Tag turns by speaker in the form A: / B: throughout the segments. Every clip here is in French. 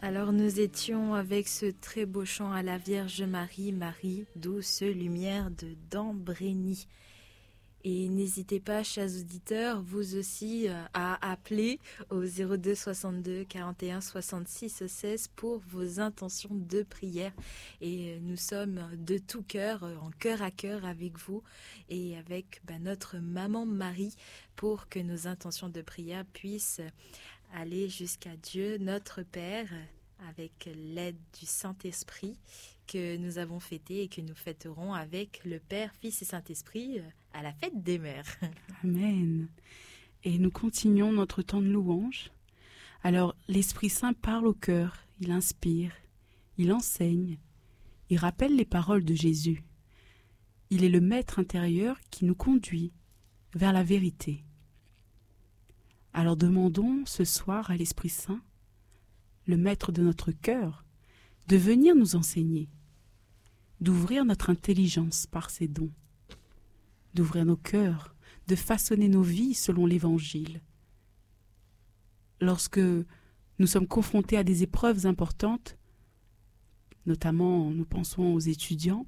A: Alors nous étions avec ce très beau chant à la Vierge Marie, Marie, douce lumière de Dambrény. Et n'hésitez pas, chers auditeurs, vous aussi à appeler au 02 62 41 66 16 pour vos intentions de prière. Et nous sommes de tout cœur, en cœur à cœur avec vous et avec notre maman Marie pour que nos intentions de prière puissent aller jusqu'à Dieu, notre Père, avec l'aide du Saint-Esprit que nous avons fêté et que nous fêterons avec le Père, Fils et Saint-Esprit à la fête des mères.
B: Amen. Et nous continuons notre temps de louange. Alors, l'Esprit Saint parle au cœur, il inspire, il enseigne, il rappelle les paroles de Jésus. Il est le maître intérieur qui nous conduit vers la vérité. Alors demandons ce soir à l'Esprit Saint, le maître de notre cœur, de venir nous enseigner, d'ouvrir notre intelligence par ses dons, d'ouvrir nos cœurs, de façonner nos vies selon l'Évangile. Lorsque nous sommes confrontés à des épreuves importantes, notamment nous pensons aux étudiants,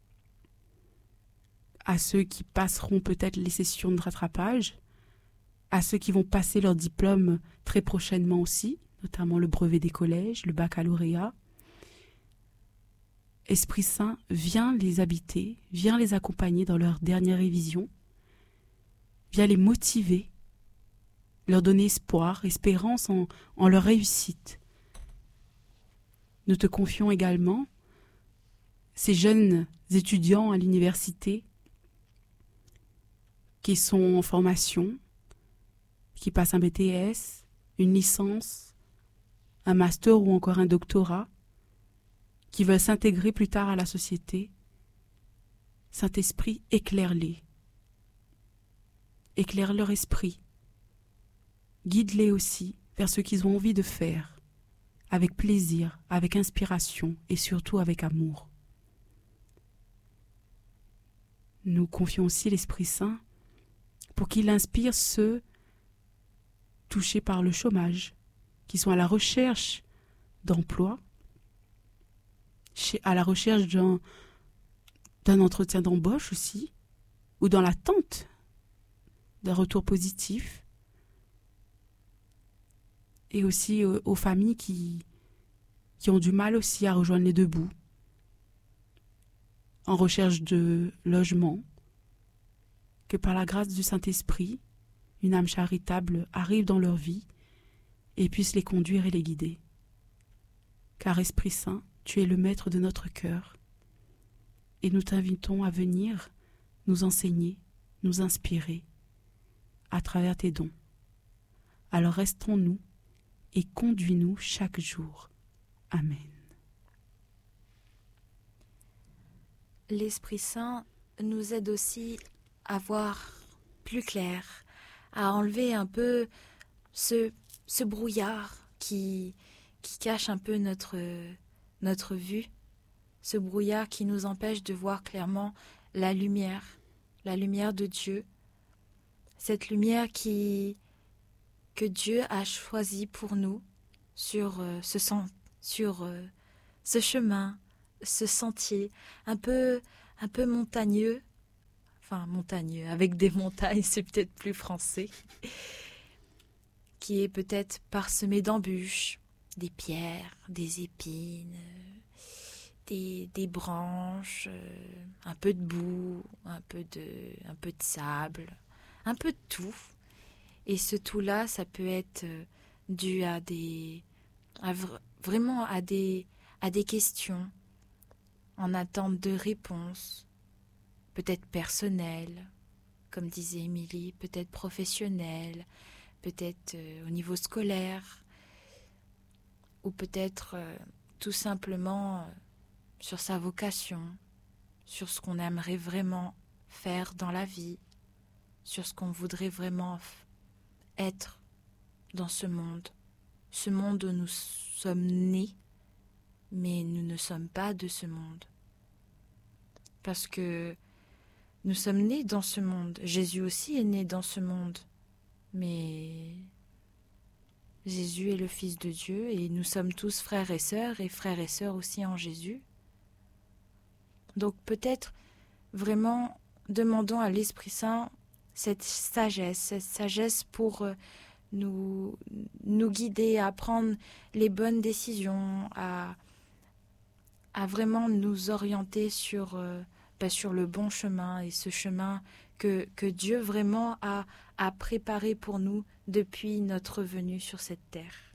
B: à ceux qui passeront peut-être les sessions de rattrapage, à ceux qui vont passer leur diplôme très prochainement aussi, notamment le brevet des collèges, le baccalauréat. Esprit Saint, viens les habiter, viens les accompagner dans leur dernière révision, viens les motiver, leur donner espoir, espérance en leur réussite. Nous te confions également ces jeunes étudiants à l'université qui sont en formation, qui passent un BTS, une licence, un master ou encore un doctorat, qui veulent s'intégrer plus tard à la société. Saint-Esprit, éclaire-les. Éclaire leur esprit. Guide-les aussi vers ce qu'ils ont envie de faire, avec plaisir, avec inspiration et surtout avec amour. Nous confions aussi l'Esprit Saint pour qu'il inspire ceux touchés par le chômage, qui sont à la recherche d'emploi, à la recherche d'un entretien d'embauche aussi, ou dans l'attente d'un retour positif, et aussi aux familles qui ont du mal aussi à rejoindre les deux bouts, en recherche de logement, que par la grâce du Saint-Esprit, une âme charitable arrive dans leur vie et puisse les conduire et les guider. Car Esprit Saint, tu es le maître de notre cœur et nous t'invitons à venir nous enseigner, nous inspirer à travers tes dons. Alors restons-nous et conduis-nous chaque jour. Amen.
A: L'Esprit Saint nous aide aussi à voir plus clair, à enlever un peu ce brouillard qui cache un peu notre vue, ce brouillard qui nous empêche de voir clairement la lumière de Dieu, cette lumière que Dieu a choisie pour nous sur ce chemin, ce sentier un peu montagneux, avec des montagnes, c'est peut-être plus français, qui est peut-être parsemé d'embûches, des pierres, des épines, des branches, un peu de boue, un peu de sable, un peu de tout. Et ce tout-là, ça peut être dû vraiment à des questions en attente de réponses, peut-être personnelles, comme disait Émilie, peut-être professionnelles, peut-être au niveau scolaire, ou peut-être tout simplement sur sa vocation, sur ce qu'on aimerait vraiment faire dans la vie, sur ce qu'on voudrait vraiment être dans ce monde où nous sommes nés, mais nous ne sommes pas de ce monde. Parce que nous sommes nés dans ce monde, Jésus aussi est né dans ce monde, mais Jésus est le Fils de Dieu et nous sommes tous frères et sœurs aussi en Jésus. Donc peut-être vraiment demandons à l'Esprit Saint cette sagesse pour nous guider à prendre les bonnes décisions, à vraiment nous orienter sur le bon chemin et ce chemin que Dieu vraiment a préparé pour nous depuis notre venue sur cette terre.